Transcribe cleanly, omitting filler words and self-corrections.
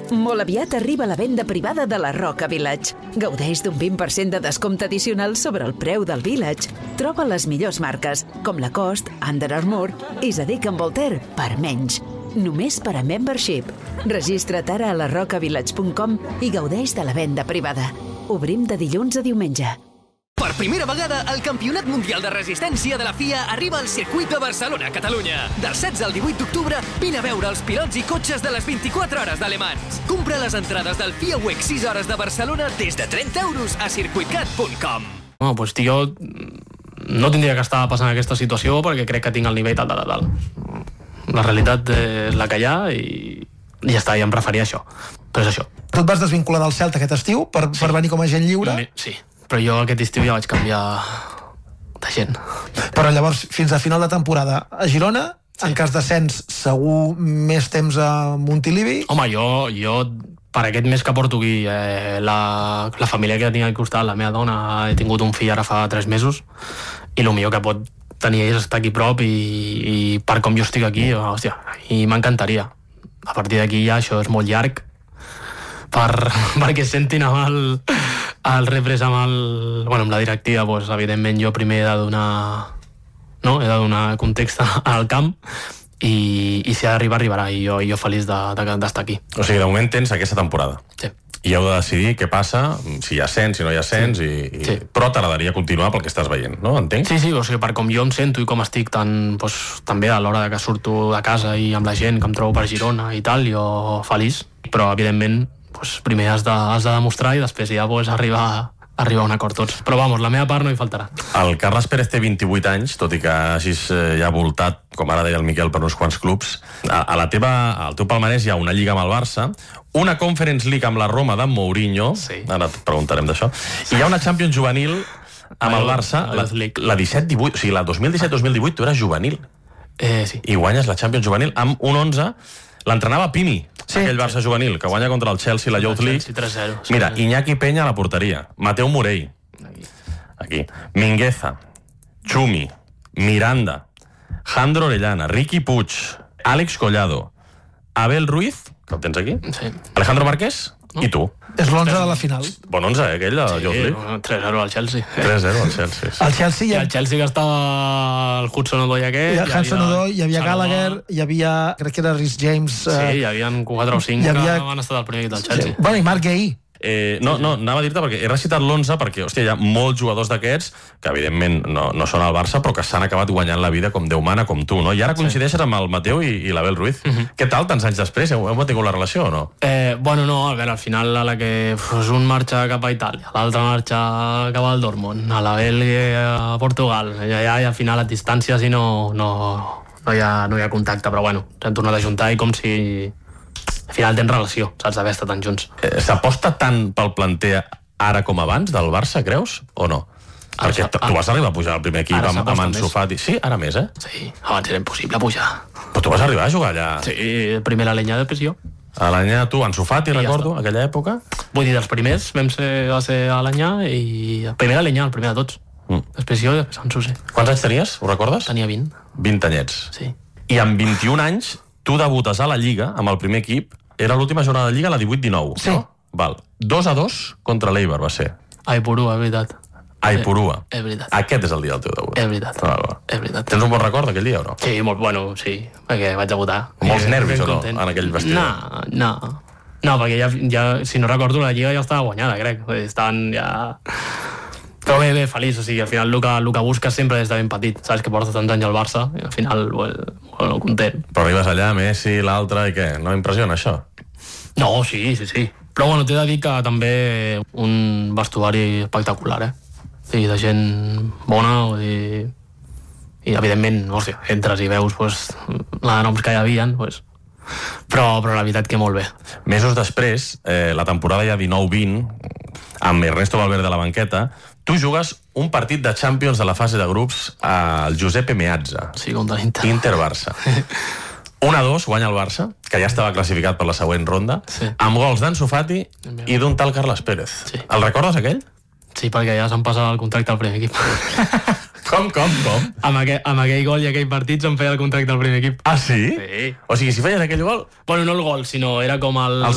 Molt aviat arriba la venda privada de la Roca Village. Gaudeix d'un 20% de descompte addicional sobre el preu del Village. Troba les millors marques, com Lacoste, Under Armour i Zadig & Voltaire, per menys. Només per a membership. Registra't ara a larrocavillage.com i gaudeix de la venda privada. Obrim de dilluns a diumenge. Per primera vegada, el Campionat Mundial de Resistència de la FIA arriba al circuit de Barcelona, Catalunya. Del 16 al 18 d'octubre, vine a veure els pilots i cotxes de les 24 hores de Le Mans. Compra les entrades del FIA Week 6 hores de Barcelona des de 30 euros a circuitcat.com. Doncs jo no tindria que estar passant aquesta situació perquè crec que tinc el nivell tal. La realitat és la que hi ha i ja està, ja em referia a això. Però és això. Tu et vas desvincular del Celta aquest estiu per venir com a agent lliure? Sí. Però jo aquest estiu ja vaig canviar de gent. Però llavors, fins a final de temporada, a Girona, en cas d'ascens, segur més temps a Montilivi? Home, jo per aquest mes que porto aquí, la família que tenia al costat, la meva dona, he tingut un fill ara fa 3 mesos, i el millor que pot tenir ell és estar aquí prop i per com jo estic aquí, hòstia, i m'encantaria. A partir d'aquí ja això és molt llarg, perquè sentin amb el repres amb la directiva, doncs, evidentment jo primer he de donar context al camp i si ha d'arribar, arribarà, i jo feliç d'estar aquí. O sigui, de moment tens aquesta temporada. Sí. I heu de decidir què passa, si hi ha ascens, si no hi ha ascens, Sí. però t'agradaria continuar pel que estàs veient, no? Entenc? Sí, o sigui, per com jo em sento i com estic també a l'hora que surto de casa i amb la gent que em trobo per Girona i tal, jo feliç, però evidentment primer has de demostrar i després ja arribar a un acord tots. Però la meva part no hi faltarà. El Carles Pérez té 28 anys, tot i que hagis ja voltat, com ara deia el Miquel, per uns quants clubs. Al teu palmarès hi ha una Lliga amb el Barça, una Conference League amb la Roma d'en Mourinho, ara et preguntarem d'això, i hi ha una Champions juvenil amb el Barça, la 17-18, o sigui, la 2017-2018 tu eres juvenil. Sí. I guanyes la Champions juvenil amb un 11, l'entrenava Pini, aquell Barça juvenil, que guanya contra el Chelsea la Youth League. 3-0. Mira, Iñaki Peña a la porteria, Mateu Morell, aquí, Mingueza, Chumi, Miranda, Jandro Orellana, Riqui Puig, Àlex Collado, Abel Ruiz, que el tens aquí, Alejandro Márquez i tu. És l'11 de la final. Bon 11, aquell de Youth League. 3-0 al Chelsea. 3-0 al Chelsea. El Chelsea I el Chelsea que estava el Hudson-Odoi aquest. Hi havia Hudson-Odoi, hi havia Gallagher, hi havia, crec que era Rhys James. Sí, hi havia 4 o 5 que van estar del primer equip del Chelsea. Bueno, i Marc Gay. No, anava a dir-te perquè he recitat l'11 perquè, hòstia, hi ha molts jugadors d'aquests que evidentment no són al Barça però que s'han acabat guanyant la vida com Déu mana, com tu, no? I ara coincideixes amb el Mateu i l'Abel Ruiz. Què tal, tants anys després? Heu mantingut la relació o no? No, a veure, al final a la que un marxa cap a Itàlia, l'altre marxa cap al Dortmund, a l'Abel a Portugal, i al final a distància si no hi ha contacte, però bueno, s'han tornat a juntar i com si al final tens relació, saps, d'haver estat tan junts. S'aposta tant pel planter ara com abans del Barça, creus, o no? Perquè tu vas arribar a pujar al primer equip amb Ansu Fati. Sí, ara més, Sí, abans era impossible pujar. Però tu vas arribar a jugar allà? Sí, primer a l'Alenyà, després jo. A l'Alenyà tu, Ansu Fati, recordo, aquella època? Vull dir, dels primers va ser a l'Alenyà i primer a l'Alenyà, el primer de tots. Després jo i després Ansu, sí. Quants anys tenies, ho recordes? Tenia 20. 20 anyets. Sí. I amb 21 anys tu debutes a la Lliga amb el primer equip. Era l'última jornada de Lliga, la 18-19. Sí. No? Val. 2-2 contra l'Eibar va ser. Aipurua, és veritat. Aipurua. És veritat. Aquest és el dia del teu debut. És veritat. És veritat. Tens un bon record d'aquell dia o no? Sí, molt bueno, sí. Perquè vaig debutar. Molts nervis o no, en aquell vestidor? No, perquè ja, si no recordo, la Lliga ja estava guanyada, crec. Estaven ja... Però bé, feliç, o sigui, al final el que busques sempre des de ben petit, saps que portes tants anys al Barça, i al final, bueno, content. Però arribes allà, Messi, l'altre, i què? No impressiona això? No, sí. Però bueno, t'he de dir que també un vestuari espectacular, Sí, de gent bona, i evidentment, hòstia, entres i veus la noms que hi havia, però la veritat que molt bé. Mesos després, la temporada ja 19-20, amb Ernesto Valverde a la banqueta, tu jugues un partit de Champions de la fase de grups al Giuseppe Meazza. Sí, contra l'Inter. Inter-Barça. 1-2 guanya el Barça, que ja estava classificat per la següent ronda, amb gols d'Ansu Fati i d'un tal Carles Pérez. El recordes, aquell? Sí, perquè ja s'han passat el contracte al primer equip. Com? Amb aquell gol i aquell partit se'm feia el contracte al primer equip. Ah, sí? Sí. O sigui, si feies aquell gol... Bueno, no el gol, sinó era com el